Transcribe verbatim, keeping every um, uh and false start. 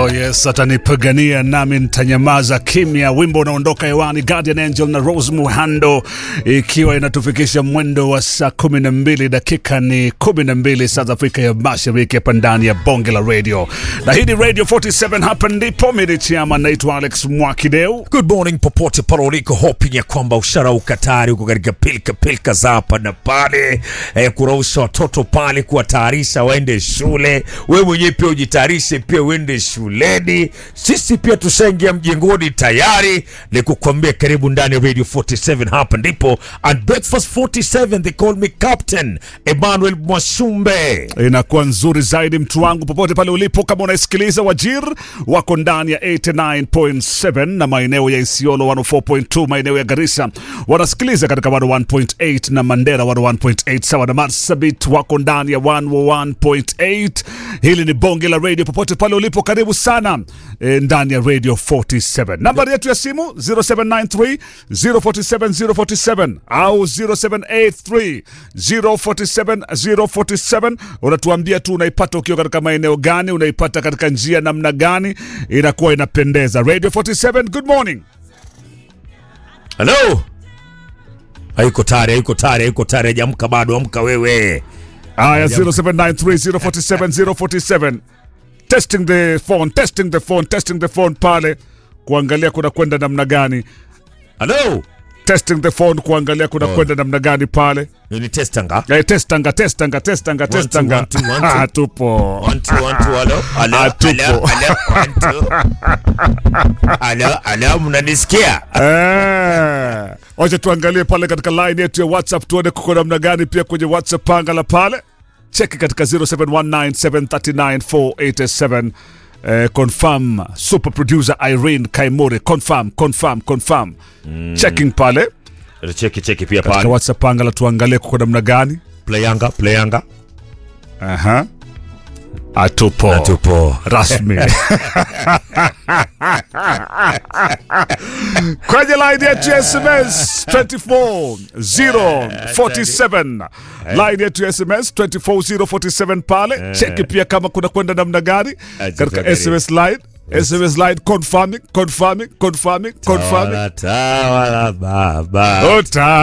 Oh yes, atanipigania nami nitanyamaza kimya. Wimbo unaondoka hewani, Guardian Angel na Rose Muhando, ikiwa inatufikisha mwendo wa saa kumi na mbili dakika ni kumi na mbili South Africa ya Mashariki, hapa ndani ya Bonge la Radio. Na hii ni Radio forty-seven, hapa ndipo mimi chama naitwa Alex Mwakideu. Good morning popote pale uliko, hoping ya kwamba ushara ukatari uko katika pilka pilka za hapa na pale, eh, kurausha watoto pale, kuwatayarisha waende shule. Wewe mwenyewe pia ujitayarishe pia uende shuleni. Sisi pia tushaingia mjengoni tayari, ni kukwambia karibu ndani ya Radio forty-seven, hapa ndipo. And breakfast forty-seven, they call me Captain Emmanuel Mwashumbe. Inakuwa nzuri zaidi mtu wangu, popote pale ulipo. Kama unaisikiliza Wajir wako ndani ya eighty-nine point seven na maeneo ya Isiolo one oh four point two, maeneo ya Garissa wanasikiliza katika one oh one point eight na Mandera one oh one point eight, sawa na Marsabit wako ndani ya one oh one point eight. Hili ni Bonge la Radio, popote pale ulipo karibu sana e, ndani ya Radio forty-seven. Nambari yetu ya simu zero seven nine three zero four seven zero four seven au zero seven eight three zero four seven zero four seven. Unatuambia tu unaipata ukiwa katika maeneo gani, unaipata katika njia namna gani, inakuwa inapendeza. Radio forty-seven, good morning. Hello. Hayuko tayari, hayuko tayari, hayuko tayari, jamka bado, amka wewe. Aya, zero seven nine three zero four seven zero four seven. Testing the phone, testing the phone, testing the phone pale, kuangalia kuna kwenda namna gani. Hello. Testing the phone, kuangalia kuna kwenda oh, namna gani pale. Ni testanga. Eh, testanga, testanga, testanga, testanga. Tupo. one two one two, hello. Hello. Hello. Hello. Hello, mnanisikia? Eh. Wacha tuangalie pale katika line yetu ya WhatsApp tuone kuko namna gani pia kwenye WhatsApp pangala pale. Cheki katika zero seven one nine seven three nine four eight seven. Uh, confirm super producer Irene Kaimori, confirm confirm confirm. Mm. Checking pale, cheki cheki pia pale katika WhatsApp pangala tuangalie kuko namna gani. Play yanga play yanga. Aha. Atupo. Atupo. Rasmi. Kwenye line yetu ya S M S two four zero four seven. Line yetu ya S M S two four zero four seven pale. Cheki pia kama kuna kwenda namna gani katika S M S line. S M S line confirming, confirming, confirming, confirming. Tawala baba. Ota.